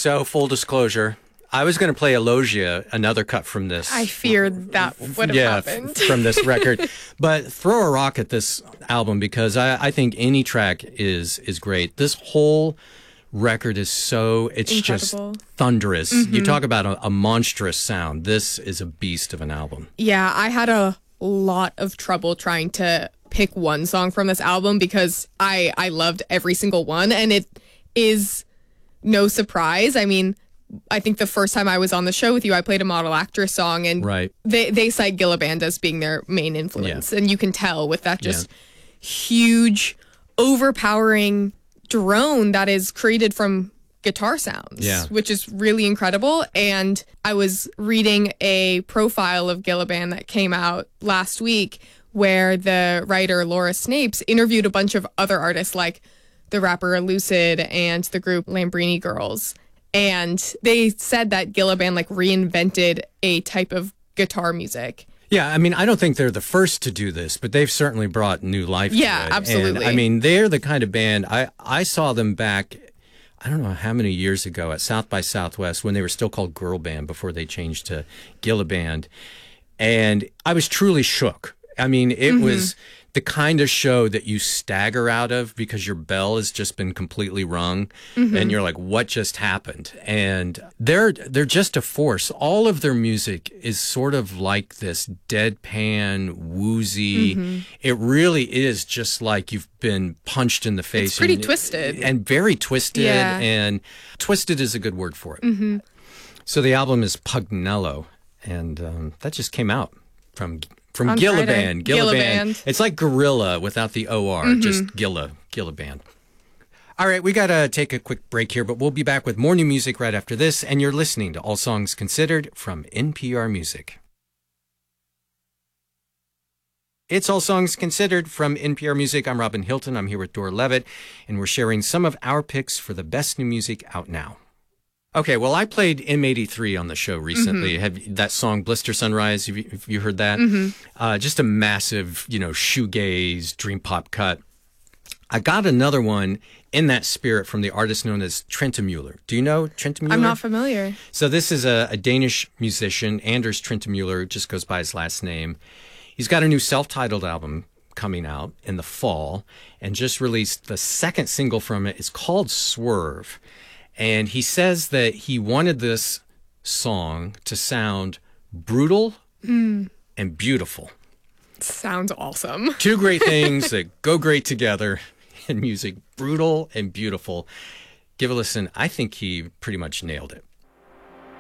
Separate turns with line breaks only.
So, full disclosure, I was going to play Elogia, another cut from this.
I feared that would have happened.
From this record. But throw a rock at this album because I think any track is great. This whole record is it's
incredible.
Just thunderous. Mm-hmm. You talk about a monstrous sound. This is a beast of an album.
Yeah, I had a lot of trouble trying to pick one song from this album because I loved every single one, and it is no surprise. I mean, I think the first time I was on the show with you, I played a Model Actress song, and they cite Gilla Band as being their main influence. Yeah. And you can tell with that just huge, overpowering drone that is created from guitar sounds, which is really incredible. And I was reading a profile of Gilla Band that came out last week where the writer Laura Snapes interviewed a bunch of other artists like the rapper Lucid and the group Lambrini Girls. And they said that Gilla Band reinvented a type of guitar music.
Yeah, I mean, I don't think they're the first to do this, but they've certainly brought new life to it.
Yeah, absolutely.
And, I mean, they're the kind of band, I saw them back, I don't know how many years ago at South by Southwest when they were still called Girl Band before they changed to Gilla Band. And I was truly shook. I mean, it was the kind of show that you stagger out of because your bell has just been completely rung and you're like, what just happened? And they're just a force. All of their music is sort of like this deadpan, woozy. It really is just like you've been punched in the face.
It's pretty twisted.
And very twisted. Yeah. And twisted is a good word for it. So the album is Pugnello, and that just came out from Gilla Band. Gilla Band. It's like Gorilla without the OR, just Gilla Band. All right, we got to take a quick break here, but we'll be back with more new music right after this, and you're listening to All Songs Considered from NPR Music. It's All Songs Considered from NPR Music. I'm Robin Hilton. I'm here with Dora Levitt, and we're sharing some of our picks for the best new music out now. Okay, well, I played M83 on the show recently. Have that song Blister Sunrise? Have you heard that? Just a massive, shoegaze, dream pop cut. I got another one in that spirit from the artist known as Trentemøller. Do you know Trentemøller?
I'm not familiar.
So this is a Danish musician, Anders Trentemøller, just goes by his last name. He's got a new self-titled album coming out in the fall and just released the second single from it. It's called Swerve. And he says that he wanted this song to sound brutal and beautiful.
Sounds awesome.
Two great things that go great together in music, brutal and beautiful. Give a listen. I think he pretty much nailed it.